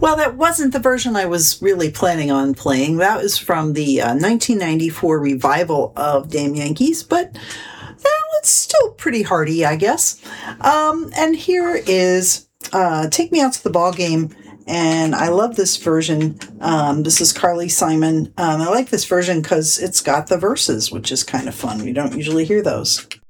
Well, that wasn't the version I was really planning on playing. That was from the 1994 revival of Damn Yankees, but it's still pretty hearty, I guess. And here is Take Me Out to the Ball Game. And I love this version. This is Carly Simon. I like this version because it's got the verses, which is kind of fun. We don't usually hear those.